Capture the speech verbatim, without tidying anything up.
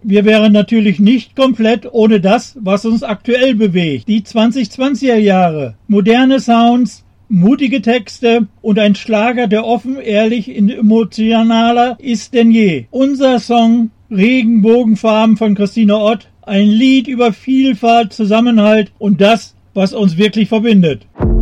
wir wären natürlich nicht komplett ohne das, was uns aktuell bewegt. Die zwanzig-zwanziger Jahre, moderne Sounds, mutige Texte und ein Schlager, der offen, ehrlich und emotionaler ist denn je. Unser Song Regenbogenfarben von Christine Ott, ein Lied über Vielfalt, Zusammenhalt und das, was uns wirklich verbindet.